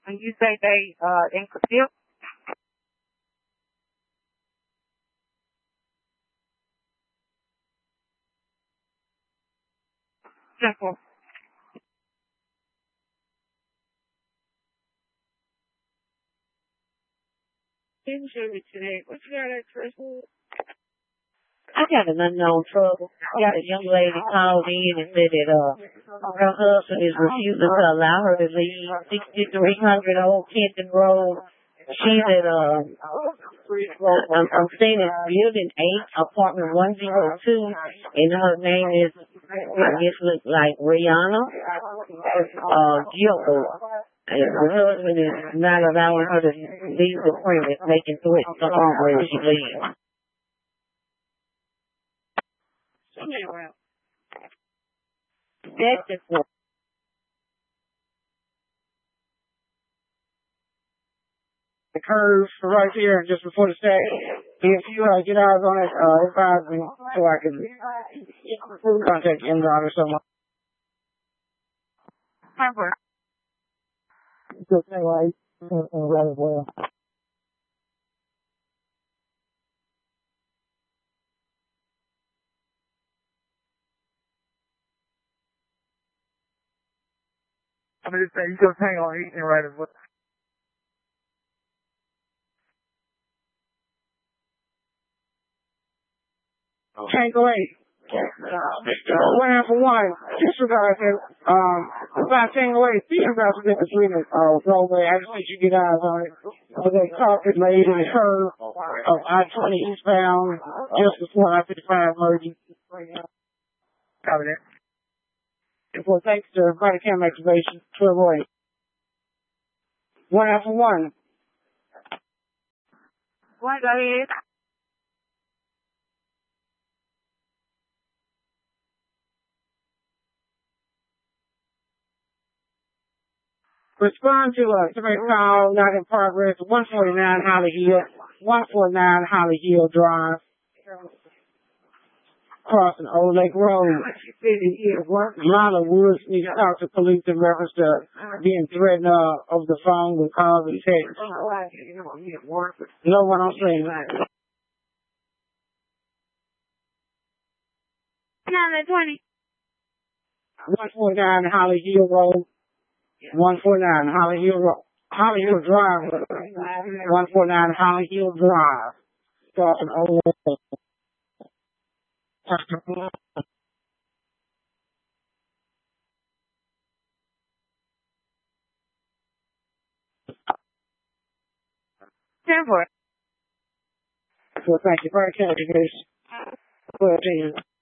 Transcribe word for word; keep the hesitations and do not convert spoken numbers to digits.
And you say they uh in Castile? Simple. Didn't show me today. What you got at Christmas? I got an unknown trouble. I got a young lady called in and said that uh her husband is refusing to allow her to leave sixty-three hundred Old Kenton Road. She's at uh well, I'm, I'm staying in building eight, apartment one zero two, and her name is I guess looks like Rihanna uh Gilmore. And her husband is not allowing her to leave the premise, making threats to harm her if she leaves. Anyway, That's just what the curves for right here just before the stack. If you uh, get eyes on it, uh, advise me so I can contact Amazon or someone. Remember. So anyway, uh, uh, rather well. I'm gonna say you just hang on eating right as well. Tango eight. One half of one. Disregard him. Um, about Tango eight. Disregard for different treatment. Oh, no way. I just want you to get eyes on it. Okay, carpet made in the curve of I twenty eastbound just before I fifty-five merging. Copy that. And for thanks to body cam activation, twelve oh eight. One half of one. One, go ahead. Respond to a three call, not in progress, one forty-nine Holly Hill, one forty-nine Holly Hill Drive, crossing Old Lake Road. Lana Woods needs to talk to police in reference to being threatened uh, over the phone with calls and texts. You know what I'm saying? nine twenty. one forty-nine Holly Hill Road. one forty-nine Holly Hill Road. Holly Hill Drive. one forty-nine Holly Hill Drive. Crossing Old Lake. Ten four. So thank you for your attention.